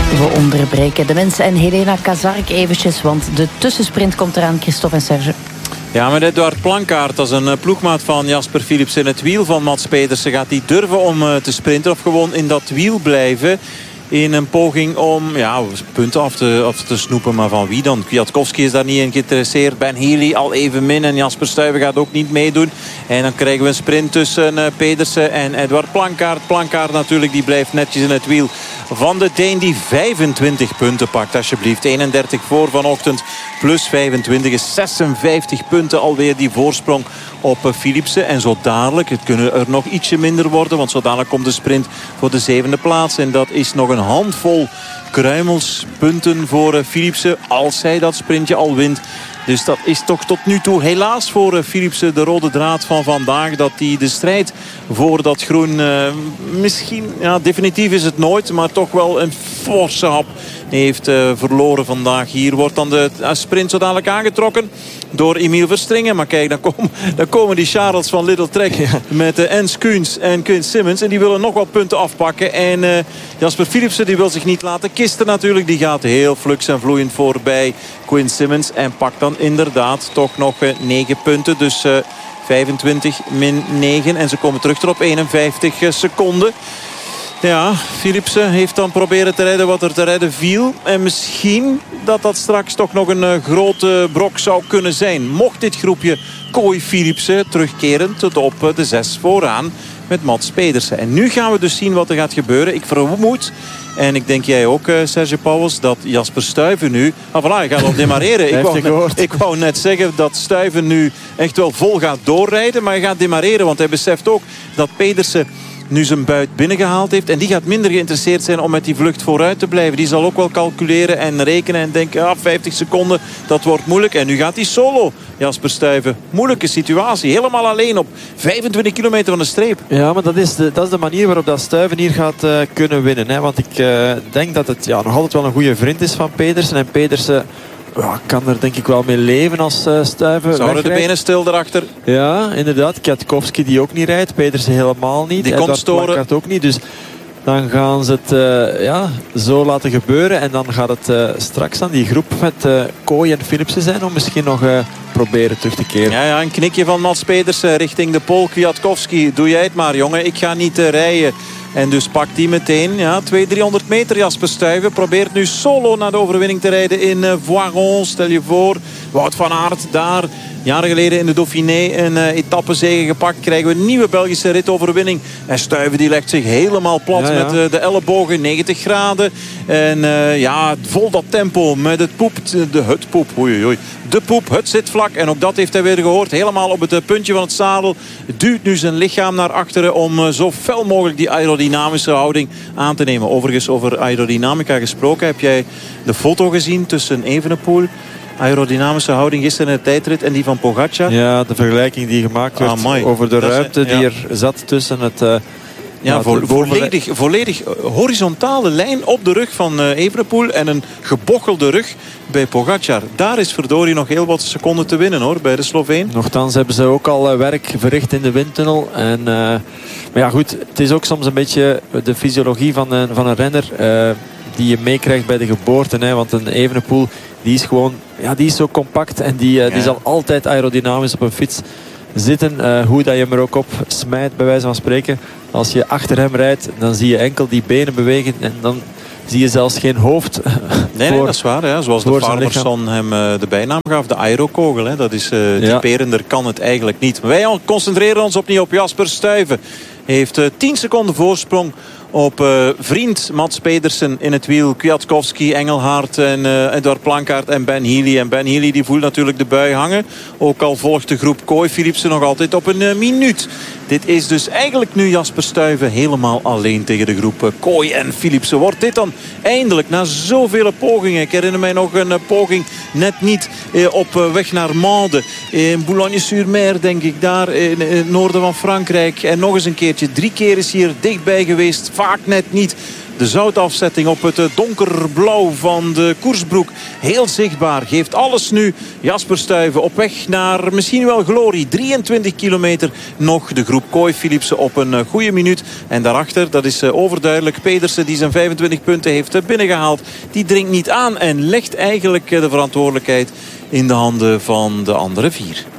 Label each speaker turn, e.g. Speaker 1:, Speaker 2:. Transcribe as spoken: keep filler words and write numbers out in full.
Speaker 1: We onderbreken de mensen en Helena Kazark eventjes, want de tussensprint komt eraan, Christophe en Serge.
Speaker 2: Ja, met Edouard Plankaart, dat is een ploegmaat van Jasper Philipsen. In het wiel van Mats Pedersen gaat hij durven om te sprinten of gewoon in dat wiel blijven. In een poging om ja, punten af te, af te snoepen. Maar van wie dan? Kwiatkowski is daar niet in geïnteresseerd. Ben Healy al even min. En Jasper Stuyven gaat ook niet meedoen. En dan krijgen we een sprint tussen uh, Pedersen en Edouard Plankaart. Plankaart natuurlijk, die blijft netjes in het wiel van de Deen. Die vijfentwintig punten pakt, alsjeblieft. eenendertig voor vanochtend. Plus vijfentwintig is zesenvijftig punten alweer die voorsprong op uh, Philipsen. En zo dadelijk, het kunnen er nog ietsje minder worden. Want zo dadelijk komt de sprint voor de zevende plaats. En dat is nog een handvol kruimelspunten voor uh, Philipsen. Als hij dat sprintje al wint. Dus dat is toch tot nu toe helaas voor uh, Philipsen de rode draad van vandaag. Dat hij de strijd voor dat groen uh, misschien, ja, definitief is het nooit. Maar toch wel een forse hap heeft uh, verloren vandaag. Hier wordt dan de uh, sprint zo dadelijk aangetrokken door Emiel Verstringen. Maar kijk, dan komen, dan komen die Charles van Little Trek ja. met uh, Ens Kuhns en Quinn Simmons. En die willen nog wat punten afpakken. En uh, Jasper Philipsen die wil zich niet laten kisten natuurlijk. Die gaat heel flux en vloeiend voorbij Quinn Simmons. En pakt dan inderdaad toch nog uh, negen punten. Dus uh, vijfentwintig min negen. En ze komen terug op eenenvijftig seconden. Ja, Philipsen heeft dan proberen te redden wat er te redden viel. En misschien dat dat straks toch nog een uh, grote brok zou kunnen zijn. Mocht dit groepje Kooi Philipsen terugkeren tot op uh, de zes vooraan met Mats Pedersen. En nu gaan we dus zien wat er gaat gebeuren. Ik vermoed, en ik denk jij ook, uh, Serge Pauwels, dat Jasper Stuyven nu... Ah, voilà, hij gaat al demareren. ik, wou net, ik wou net zeggen dat Stuyven nu echt wel vol gaat doorrijden. Maar hij gaat demareren, want hij beseft ook dat Pedersen nu zijn buit binnengehaald heeft. En die gaat minder geïnteresseerd zijn om met die vlucht vooruit te blijven. Die zal ook wel calculeren en rekenen en denken, ah, vijftig seconden, dat wordt moeilijk. En nu gaat hij solo, Jasper Stuyven. Moeilijke situatie, helemaal alleen op vijfentwintig kilometer van de streep.
Speaker 3: Ja, maar dat is de, dat is de manier waarop dat Stuyven hier gaat uh, kunnen winnen. Hè? Want ik uh, denk dat het ja, nog altijd wel een goede vriend is van Pedersen. En Pedersen... Ja, kan er denk ik wel mee leven als uh, Stuyven
Speaker 2: Zouden de benen stil erachter?
Speaker 3: Ja, inderdaad. Kwiatkowski die ook niet rijdt. Pedersen helemaal niet.
Speaker 2: Die komt storen.
Speaker 3: ook niet. Dus dan gaan ze het uh, ja, zo laten gebeuren. En dan gaat het uh, straks aan die groep met uh, Kooi en Philipsen zijn. Om misschien nog uh, proberen terug te keren.
Speaker 2: Ja, ja, een knikje van Mats Pedersen richting de Pool. Kwiatkowski, doe jij het maar jongen. Ik ga niet uh, rijden. En dus pakt hij meteen ja, tweehonderd, driehonderd meter. Jasper Stuyven probeert nu solo naar de overwinning te rijden in uh, Voiron. Stel je voor, Wout van Aert daar jaren geleden in de Dauphiné een uh, etappezege gepakt. Krijgen we een nieuwe Belgische ritoverwinning. En Stuyven die legt zich helemaal plat ja, ja. met uh, de ellebogen, negentig graden. En uh, ja, vol dat tempo met het poep, de het poep, oei, oei. De poep, het zit vlak. En ook dat heeft hij weer gehoord. Helemaal op het uh, puntje van het zadel. Duwt nu zijn lichaam naar achteren om uh, zo fel mogelijk die aerodynamische houding aan te nemen. Overigens over aerodynamica gesproken. Heb jij de foto gezien tussen Evenepoel, aerodynamische houding gisteren in de tijdrit, en die van Pogacar?
Speaker 3: Ja, de vergelijking die gemaakt werd ah, over de ruimte is, ja. die er zat tussen het... Uh,
Speaker 2: Ja, ja vo volledig, volledig horizontale lijn op de rug van uh, Evenepoel en een gebochelde rug bij Pogacar. Daar is verdorie nog heel wat seconden te winnen hoor, bij de Sloveen.
Speaker 3: Nochtans hebben ze ook al uh, werk verricht in de windtunnel. En, uh, maar ja goed, het is ook soms een beetje de fysiologie van een, van een renner uh, die je meekrijgt bij de geboorte. Hè, want een Evenepoel, die is gewoon, ja, die is zo compact en die, uh, ja. die zal altijd aerodynamisch op een fiets zitten. Uh, hoe dat je hem er ook op smijt, bij wijze van spreken. Als je achter hem rijdt, dan zie je enkel die benen bewegen. En dan zie je zelfs geen hoofd.
Speaker 2: Nee, nee, dat is waar. Ja. Zoals de Farmerson hem uh, de bijnaam gaf. De aerokogel. Hè. Dat is uh, typerender, kan het eigenlijk niet. Maar wij concentreren ons opnieuw op Jasper Stuyven. Heeft uh, tien seconden voorsprong op uh, vriend Mats Pedersen in het wiel. Kwiatkowski, Engelhard en uh, Edouard Plankaart en Ben Healy. En Ben Healy die voelt natuurlijk de bui hangen. Ook al volgt de groep Kooi Philipsen nog altijd op een uh, minuut. Dit is dus eigenlijk nu Jasper Stuyven helemaal alleen tegen de groep uh, Kooi en Philipsen. Wordt dit dan eindelijk na zoveel pogingen. Ik herinner mij nog een uh, poging net niet uh, op uh, weg naar Mende. In Boulogne-sur-Mer denk ik. Daar in, in het noorden van Frankrijk. En nog eens een keertje. Drie keer is hier dichtbij geweest. Vaak net niet. De zoutafzetting op het donkerblauw van de koersbroek. Heel zichtbaar. Geeft alles nu. Jasper Stuyven op weg naar misschien wel glorie. drieëntwintig kilometer nog. De groep Kooi Philipsen op een goede minuut. En daarachter, dat is overduidelijk, Pedersen die zijn vijfentwintig punten heeft binnengehaald. Die dringt niet aan en legt eigenlijk de verantwoordelijkheid in de handen van de andere vier.